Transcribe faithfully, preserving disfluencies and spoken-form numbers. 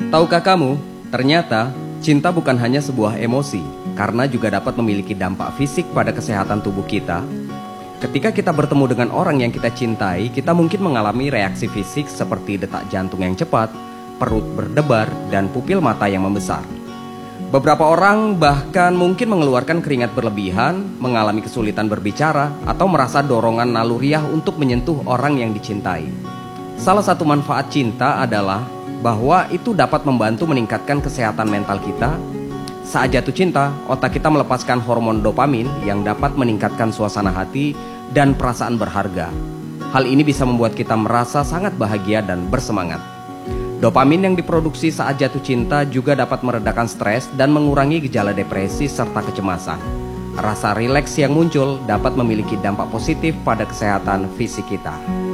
Tahukah kamu, ternyata cinta bukan hanya sebuah emosi, karena juga dapat memiliki dampak fisik pada kesehatan tubuh kita. Ketika kita bertemu dengan orang yang kita cintai, kita mungkin mengalami reaksi fisik seperti detak jantung yang cepat, perut berdebar, dan pupil mata yang membesar. Beberapa orang bahkan mungkin mengeluarkan keringat berlebihan, mengalami kesulitan berbicara, atau merasa dorongan naluriah untuk menyentuh orang yang dicintai. Salah satu manfaat cinta adalah bahwa itu dapat membantu meningkatkan kesehatan mental kita. Saat jatuh cinta, otak kita melepaskan hormon dopamin yang dapat meningkatkan suasana hati dan perasaan berharga. Hal ini bisa membuat kita merasa sangat bahagia dan bersemangat. Dopamin yang diproduksi saat jatuh cinta juga dapat meredakan stres dan mengurangi gejala depresi serta kecemasan. Rasa rileks yang muncul dapat memiliki dampak positif pada kesehatan fisik kita.